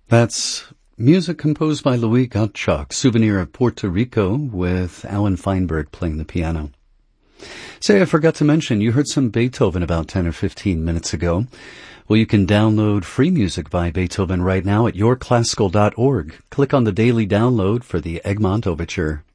That's music composed by Louis Gottschalk, Souvenir of Puerto Rico, with Alan Feinberg playing the piano. Say, I forgot to mention, you heard some Beethoven about 10 or 15 minutes ago. Well, you can download free music by Beethoven right now at yourclassical.org. Click on the daily download for the Egmont Overture.